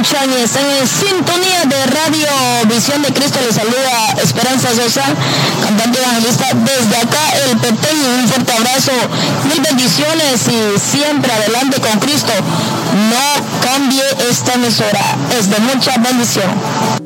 escuchan y están en sintonía de Radio Visión de Cristo. Les saluda Esperanza Sosa, cantante evangelista desde acá, el Peteño. Un fuerte abrazo, mil bendiciones y siempre adelante con Cristo. No cambie esta emisora, es de mucha bendición.